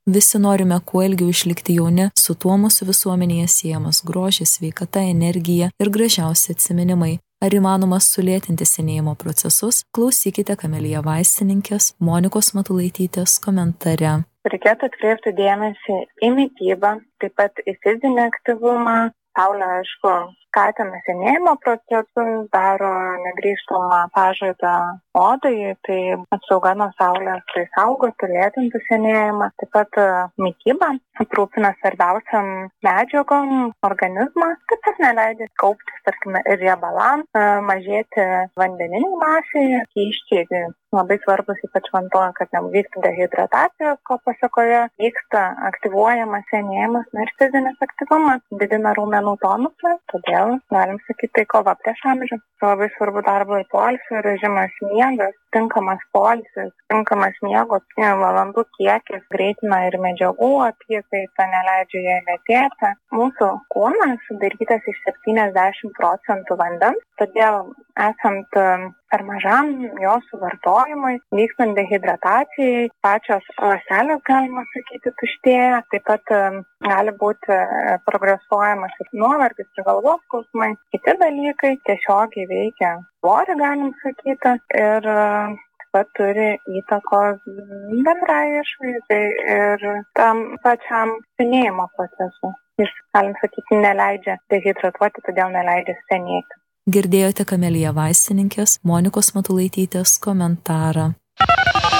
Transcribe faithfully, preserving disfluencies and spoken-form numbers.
Visi norime kuo ilgiau išlikti jauni, su tuo mūsų visuomenėje siejamas grožis, sveikata, energija ir gražiausi atsiminimai. Ar įmanoma sulėtinti senėjimo procesus? Klausykite Kamelija vaistininkės Monikos Matulaitytės komentare. Reikėtų atkreipti dėmesį į mitybą, taip pat į fizinį aktyvumą. Saulė, aišku, skatina senėjimo procesus, daro negrįžtamą pažaidą odai, tai apsauga nuo saulės tai saugotų, lėtintų senėjimą. Taip pat mityba aprūpina svarbiausiam medžiagom organizmą, taip pat neleidžia kauptis, tarkime, ir riebalams, mažėti vandeniniai masėje, skysčiai. Labai svarbus ypač vanduo, kad nevyktų dehidratacijos, ko pasekoje vyksta aktyvuojamas senėjimas, na ir fizinis aktyvumas didina raumenų tonusą, todėl galim sakyti, tai kova prieš amžių. Labai svarbu darbo ir poilsio režimas, miegas, tinkamas poilsis, tinkamas miego valandų kiekis greitina ir medžiagų apykaitą, neleidžia jai lėtėti. Mūsų kūnas sudarytas iš septyniasdešimt procentų vandens, todėl esant per mažam jo suvartojimui, vykstant dehidratacijai, pačios ląstelės, galima sakyti, tuštėja. Taip pat gali būti progresuojamas ir nuovargis, ir galvos skausmai. Kiti dalykai tiesiogiai veikia svorį, galim sakyti, ir taip pat turi įtakos bendrai išvaizdai ir tam pačiam senėjimo procesui. Jis, galim sakyti, neleidžia dehidratuoti, todėl neleidžia senėti. Girdėjote Kamelija vaistininkės Monikos Matulaitytės komentarą.